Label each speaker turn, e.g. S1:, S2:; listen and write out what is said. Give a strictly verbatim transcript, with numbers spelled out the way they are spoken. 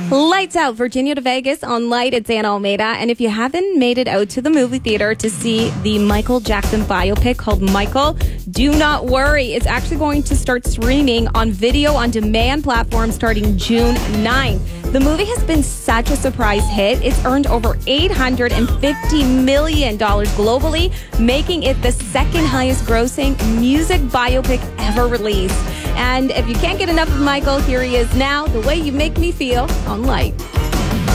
S1: Lights out, Virginia to Vegas on Light. It's Anna Almeida. And if you haven't made it out to the movie theater to see the Michael Jackson biopic called Michael, do not worry. It's actually going to start streaming on video on demand platforms starting June ninth. The movie has been such a surprise hit. It's earned over eight hundred fifty million dollars globally, making it the second highest grossing music biopic ever released. And if you can't get enough of Michael, here he is now, The Way You Make Me Feel on Light.